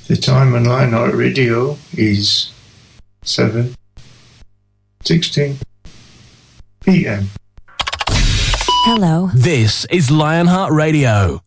The time on Lionheart Radio is 7:16 p.m. Hello. This is Lionheart Radio.